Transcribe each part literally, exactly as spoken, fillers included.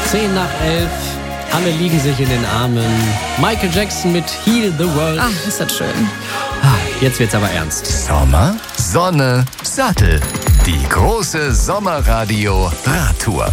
zehn nach elf. Alle liegen sich in den Armen. Michael Jackson mit Heal the World. Ach, ist das schön. Jetzt wird's aber ernst. Sommer, Sonne, Sattel. Die große Sommerradio-Radtour.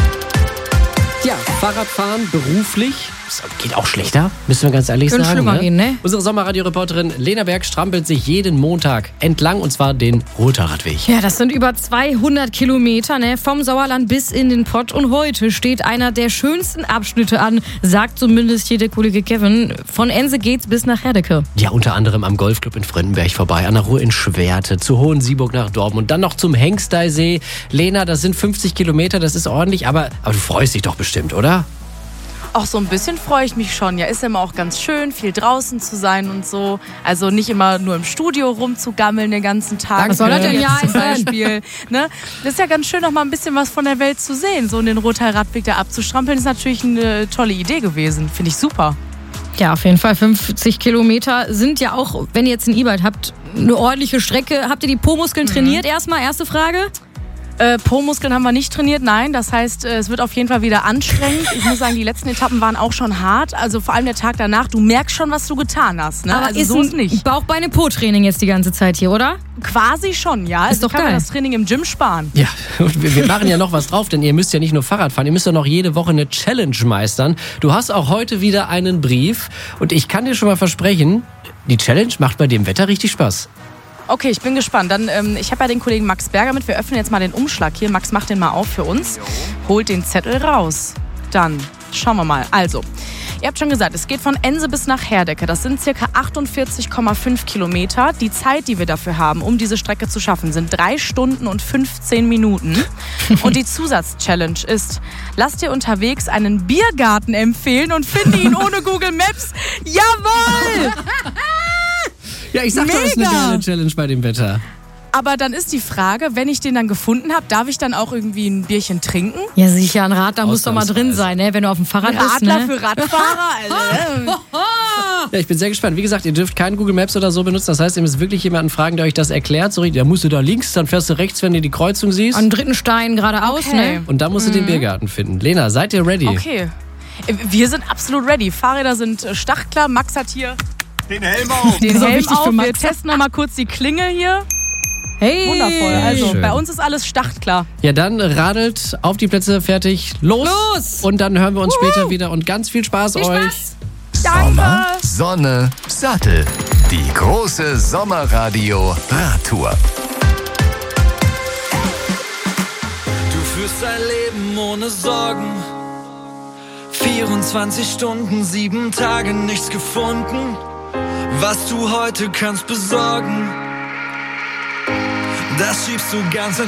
Ja, Fahrradfahren beruflich. Das geht auch schlechter, müssen wir ganz ehrlich Könnte sagen. schlimmer gehen, ne? Unsere Sommerradio-Reporterin Lena Berg strampelt sich jeden Montag entlang, und zwar den Rothaarradweg. Ja, das sind über zweihundert Kilometer, ne? Vom Sauerland bis in den Pott. Und heute steht einer der schönsten Abschnitte an, sagt zumindest hier der Kollege Kevin. Von Ense geht's bis nach Herdecke. Ja, unter anderem am Golfclub in Fröndenberg vorbei, an der Ruhr in Schwerte, zu Hohensieburg nach Dortmund und dann noch zum Hengsteysee. Lena, das sind fünfzig Kilometer, das ist ordentlich, aber, aber du freust dich doch bestimmt, oder? Auch so ein bisschen freue ich mich schon. Ja, ist ja immer auch ganz schön, viel draußen zu sein und so. Also nicht immer nur im Studio rumzugammeln den ganzen Tag. Was soll das denn ja zum Beispiel? Ne? Das ist ja ganz schön, noch mal ein bisschen was von der Welt zu sehen. So in den Rothaarradweg da abzustrampeln, ist natürlich eine tolle Idee gewesen. Finde ich super. Ja, auf jeden Fall. fünfzig Kilometer sind ja auch, wenn ihr jetzt ein E-Bike habt, eine ordentliche Strecke. Habt ihr die Po-Muskeln mhm. trainiert erstmal? Erste Frage. Äh, Po-Muskeln haben wir nicht trainiert, nein. Das heißt, äh, es wird auf jeden Fall wieder anstrengend. Ich muss sagen, die letzten Etappen waren auch schon hart. Also vor allem der Tag danach, du merkst schon, was du getan hast. Ne? Aber also ist so ist nicht. Bauch-Beine-Po-Training jetzt die ganze Zeit hier, oder? Quasi schon, ja. Ist Also doch kann man geil. das Training im Gym sparen. Ja, und wir, wir machen ja noch was drauf, denn ihr müsst ja nicht nur Fahrrad fahren, ihr müsst ja noch jede Woche eine Challenge meistern. Du hast auch heute wieder einen Brief und ich kann dir schon mal versprechen, die Challenge macht bei dem Wetter richtig Spaß. Okay, ich bin gespannt. Dann, ähm, ich habe ja den Kollegen Max Berger mit. Wir öffnen jetzt mal den Umschlag hier. Max macht den mal auf für uns. Holt den Zettel raus. Dann schauen wir mal. Also, ihr habt schon gesagt, es geht von Ense bis nach Herdecke. Das sind circa achtundvierzig Komma fünf Kilometer. Die Zeit, die wir dafür haben, um diese Strecke zu schaffen, sind drei Stunden und fünfzehn Minuten. Und die Zusatz-Challenge ist, lasst dir unterwegs einen Biergarten empfehlen und finde ihn ohne Google Maps. Jawohl! Ja, ich sag doch, das ist eine Mega. geile Challenge bei dem Wetter. Aber dann ist die Frage, wenn ich den dann gefunden habe, darf ich dann auch irgendwie ein Bierchen trinken? Ja, sicher, ein Rad, da muss doch mal drin Ausnahmsweise. sein, ne? Wenn du auf dem Fahrrad bist, Radler ne? für Radfahrer? Also, Ja, ich bin sehr gespannt. Wie gesagt, ihr dürft keinen Google Maps oder so benutzen. Das heißt, ihr müsst wirklich jemanden fragen, der euch das erklärt. So, da musst du da links, dann fährst du rechts, wenn du die Kreuzung siehst. An den dritten Stein geradeaus, Okay. ne? Und dann musst du den Biergarten finden. Lena, seid ihr ready? okay. Wir sind absolut ready. Fahrräder sind äh, startklar. Max hat hier Den Helm auf. den So Helm wichtig für auf. Wir Max. testen noch mal kurz die Klingel hier. Hey! Wundervoll. Also Schön. bei uns ist alles startklar. Ja, dann radelt auf die Plätze, fertig, los! Los! Und dann hören wir uns Wuhu. später wieder und ganz viel Spaß Viel euch. Spaß! Sommer, Danke. Sonne, Sattel. Die große Sommerradio-Radtour. Du führst ein Leben ohne Sorgen. vierundzwanzig Stunden, sieben Tage, nichts gefunden. Was du heute kannst besorgen, das schiebst du ganz